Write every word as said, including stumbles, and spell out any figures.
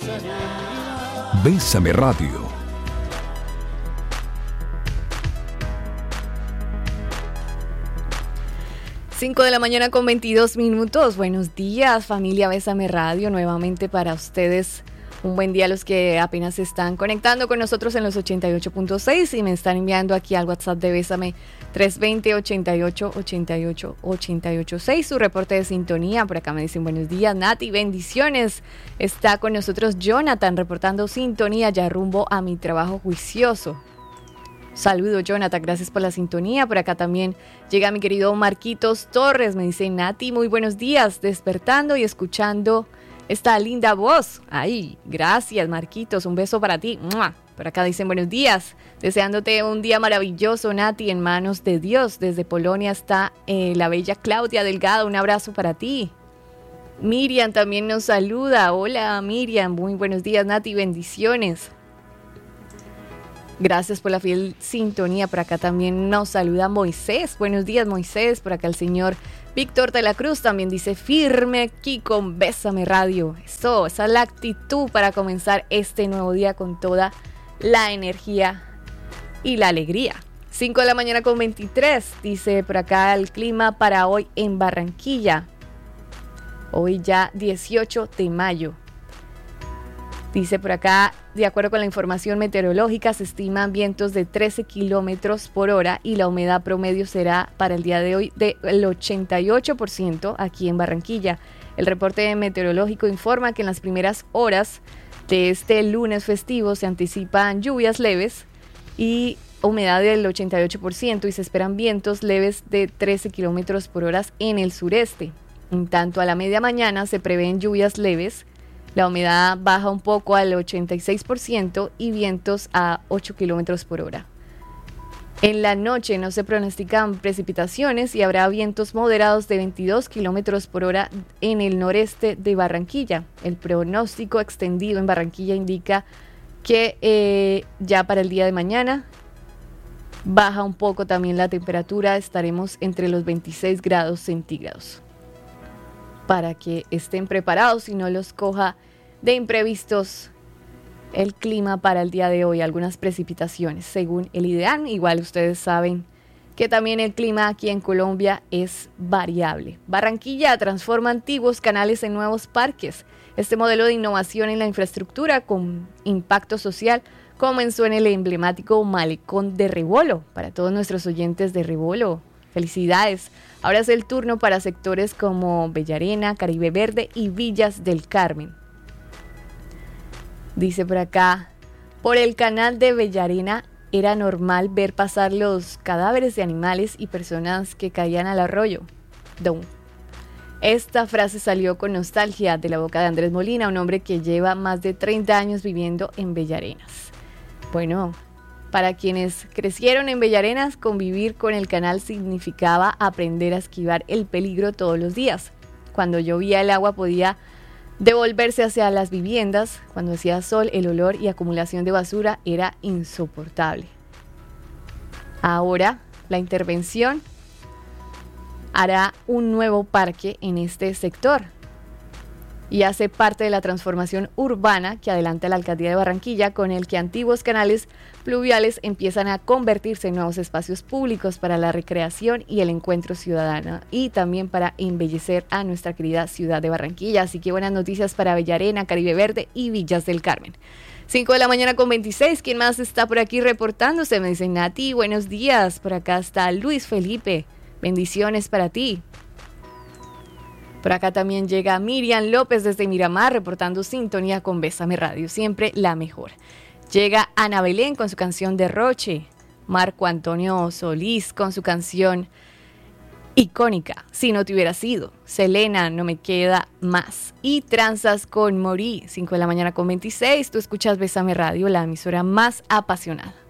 Bésame Radio. cinco de la mañana con veintidós minutos. Buenos días, familia Bésame Radio. Nuevamente para ustedes un buen día a los que apenas se están conectando con nosotros en los ochenta y ocho punto seis y me están enviando aquí al WhatsApp de Bésame tres dos cero, ochenta y ocho, ochenta y ocho, ochenta y ocho seis. Su reporte de sintonía. Por acá me dicen buenos días, Nati, bendiciones. Está con nosotros Jonathan reportando sintonía ya rumbo a mi trabajo juicioso. Saludo, Jonathan, gracias por la sintonía. Por acá también llega mi querido Marquitos Torres. Me dice, Nati, muy buenos días, despertando y escuchando esta linda voz. Ay, gracias, Marquitos, un beso para ti. ¡Mua! Por acá dicen buenos días, deseándote un día maravilloso, Nati, en manos de Dios. Desde Polonia está eh, la bella Claudia Delgado, un abrazo para ti. Miriam también nos saluda. Hola, Miriam, muy buenos días, Nati, bendiciones. Gracias por la fiel sintonía. Por acá también nos saluda Moisés. Buenos días, Moisés. Por acá el señor Víctor de la Cruz también dice firme aquí con Bésame Radio. Eso, esa es la actitud para comenzar este nuevo día con toda la energía y la alegría. cinco de la mañana con veintitrés. Dice por acá el clima para hoy en Barranquilla. Hoy ya dieciocho de mayo. Dice por acá, de acuerdo con la información meteorológica, se estiman vientos de trece kilómetros por hora y la humedad promedio será para el día de hoy del ochenta y ocho por ciento aquí en Barranquilla. El reporte meteorológico informa que en las primeras horas de este lunes festivo se anticipan lluvias leves y humedad del ochenta y ocho por ciento y se esperan vientos leves de trece kilómetros por hora en el sureste. En tanto, a la media mañana se prevén lluvias leves. La humedad baja un poco al ochenta y seis por ciento y vientos a ocho kilómetros por hora. En la noche no se pronostican precipitaciones y habrá vientos moderados de veintidós kilómetros por hora en el noreste de Barranquilla. El pronóstico extendido en Barranquilla indica que eh, ya para el día de mañana baja un poco también la temperatura, estaremos entre los veintiséis grados centígrados. Para que estén preparados y no los coja de imprevistos el clima para el día de hoy. Algunas precipitaciones según el IDEAM. Igual ustedes saben que también el clima aquí en Colombia es variable. Barranquilla transforma antiguos canales en nuevos parques. Este modelo de innovación en la infraestructura con impacto social comenzó en el emblemático Malecón de Rebolo. Para todos nuestros oyentes de Rebolo, felicidades. Ahora es el turno para sectores como Bellarena, Caribe Verde y Villas del Carmen. Dice por acá, por el canal de Bellarena era normal ver pasar los cadáveres de animales y personas que caían al arroyo. Don. Esta frase salió con nostalgia de la boca de Andrés Molina, un hombre que lleva más de treinta años viviendo en Bellarenas. Bueno, para quienes crecieron en Bellarenas, convivir con el canal significaba aprender a esquivar el peligro todos los días. Cuando llovía el agua podía devolverse hacia las viviendas. Cuando hacía sol, el olor y acumulación de basura era insoportable. Ahora, la intervención hará un nuevo parque en este sector y hace parte de la transformación urbana que adelanta la Alcaldía de Barranquilla, con el que antiguos canales pluviales empiezan a convertirse en nuevos espacios públicos para la recreación y el encuentro ciudadano y también para embellecer a nuestra querida ciudad de Barranquilla. Así que buenas noticias para Bellarena, Caribe Verde y Villas del Carmen. cinco de la mañana con veintiséis. ¿Quién más está por aquí reportándose? Me dice Nati, buenos días. Por acá está Luis Felipe. Bendiciones para ti. Por acá también llega Miriam López desde Miramar reportando sintonía con Bésame Radio, siempre la mejor. Llega Ana Belén con su canción Derroche, Marco Antonio Solís con su canción icónica, Si no te hubiera sido, Selena, No me queda más y Tranzas con Morí. cinco de la mañana con veintiséis, tú escuchas Bésame Radio, la emisora más apasionada.